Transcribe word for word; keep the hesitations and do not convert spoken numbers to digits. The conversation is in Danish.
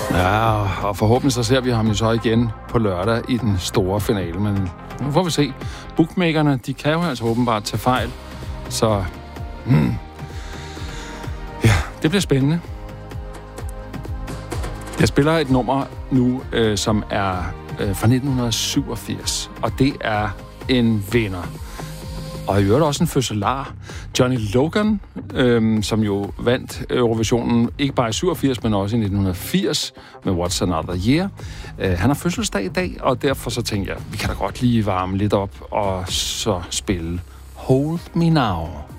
Ja, og forhåbentlig så ser vi ham jo så igen på lørdag i den store finale, men nu får vi se. Bookmakerne, de kan jo altså åbenbart tage fejl, så hmm, ja, det bliver spændende. Jeg spiller et nummer nu, øh, som er øh, fra nitten syvogfirs, og det er en vinder. Og i øvrigt også en fødselar. Johnny Logan, øh, som jo vandt Eurovisionen ikke bare i syvogfirs, men også i nitten firs med What's Another Year. Øh, han har fødselsdag i dag, og derfor så tænkte jeg, vi kan da godt lige varme lidt op og så spille Hold Me Now.